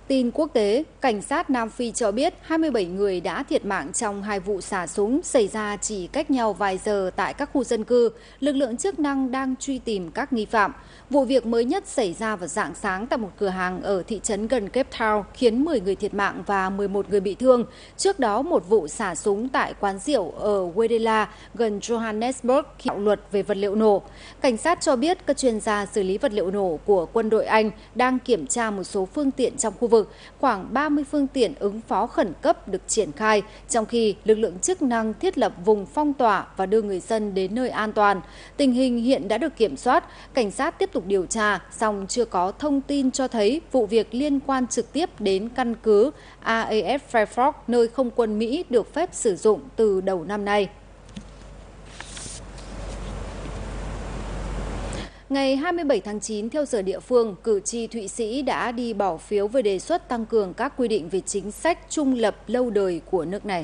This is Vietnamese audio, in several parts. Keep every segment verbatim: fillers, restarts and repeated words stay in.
Tin quốc tế, cảnh sát Nam Phi cho biết hai mươi bảy người đã thiệt mạng trong hai vụ xả súng xảy ra chỉ cách nhau vài giờ tại các khu dân cư. Lực lượng chức năng đang truy tìm các nghi phạm. Vụ việc mới nhất xảy ra vào rạng sáng tại một cửa hàng ở thị trấn gần Cape Town khiến mười người thiệt mạng và mười một người bị thương. Trước đó, một vụ xả súng tại quán rượu ở Wedella gần Johannesburg khi đạo luật về vật liệu nổ. Cảnh sát cho biết các chuyên gia xử lý vật liệu nổ của quân đội Anh đang kiểm tra một số phương tiện trong khu vực. Khoảng ba mươi phương tiện ứng phó khẩn cấp được triển khai, trong khi lực lượng chức năng thiết lập vùng phong tỏa và đưa người dân đến nơi an toàn. Tình hình hiện đã được kiểm soát, cảnh sát tiếp tục điều tra, song chưa có thông tin cho thấy vụ việc liên quan trực tiếp đến căn cứ a a ép Fairfax, nơi không quân Mỹ được phép sử dụng từ đầu năm nay. Ngày hai mươi bảy tháng chín, theo giờ địa phương, cử tri Thụy Sĩ đã đi bỏ phiếu về đề xuất tăng cường các quy định về chính sách trung lập lâu đời của nước này.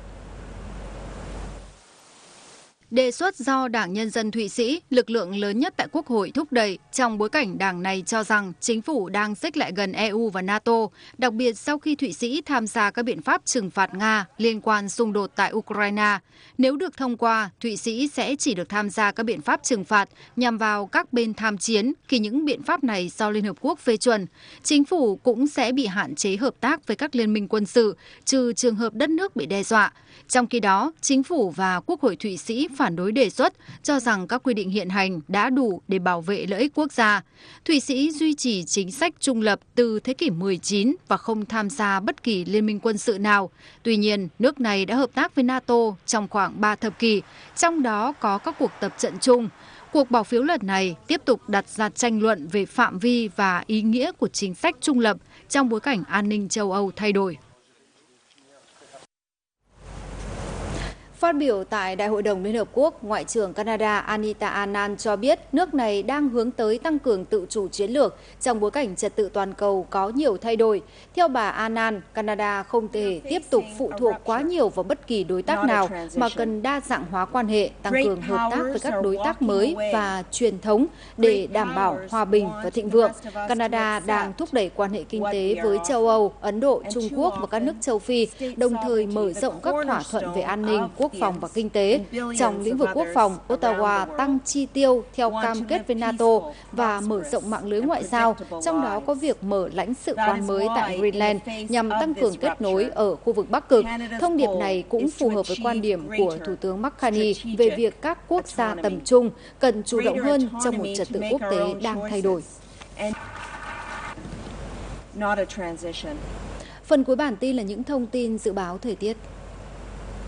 Đề xuất do Đảng Nhân dân Thụy Sĩ, lực lượng lớn nhất tại Quốc hội, thúc đẩy trong bối cảnh đảng này cho rằng chính phủ đang xích lại gần e u và NATO, đặc biệt sau khi Thụy Sĩ tham gia các biện pháp trừng phạt Nga liên quan xung đột tại Ukraine. Nếu được thông qua, Thụy Sĩ sẽ chỉ được tham gia các biện pháp trừng phạt nhằm vào các bên tham chiến khi những biện pháp này do Liên Hợp Quốc phê chuẩn. Chính phủ cũng sẽ bị hạn chế hợp tác với các liên minh quân sự, trừ trường hợp đất nước bị đe dọa. Trong khi đó, chính phủ và Quốc hội Thụy Sĩ phản đối đề xuất, cho rằng các quy định hiện hành đã đủ để bảo vệ lợi ích quốc gia. Thụy Sĩ duy trì chính sách trung lập từ thế kỷ mười chín và không tham gia bất kỳ liên minh quân sự nào. Tuy nhiên, nước này đã hợp tác với NATO trong khoảng ba thập kỷ, trong đó có các cuộc tập trận chung. Cuộc bỏ phiếu lần này tiếp tục đặt ra tranh luận về phạm vi và ý nghĩa của chính sách trung lập trong bối cảnh an ninh châu Âu thay đổi. Phát biểu tại Đại hội đồng Liên Hợp Quốc, Ngoại trưởng Canada Anita Anand cho biết nước này đang hướng tới tăng cường tự chủ chiến lược trong bối cảnh trật tự toàn cầu có nhiều thay đổi. Theo bà Anand, Canada không thể tiếp tục phụ thuộc quá nhiều vào bất kỳ đối tác nào mà cần đa dạng hóa quan hệ, tăng cường hợp tác với các đối tác mới và truyền thống để đảm bảo hòa bình và thịnh vượng. Canada đang thúc đẩy quan hệ kinh tế với châu Âu, Ấn Độ, Trung Quốc và các nước châu Phi, đồng thời mở rộng các thỏa thuận về an ninh, quốc phòng và kinh tế. Trong lĩnh vực quốc phòng, Ottawa tăng chi tiêu theo cam kết với NATO và mở rộng mạng lưới ngoại giao, trong đó có việc mở lãnh sự quán mới tại Greenland nhằm tăng cường kết nối ở khu vực Bắc Cực. Thông điệp này cũng phù hợp với quan điểm của Thủ tướng Mark Carney về việc các quốc gia tầm trung cần chủ động hơn trong một trật tự quốc tế đang thay đổi. Phần cuối bản tin là những thông tin dự báo thời tiết.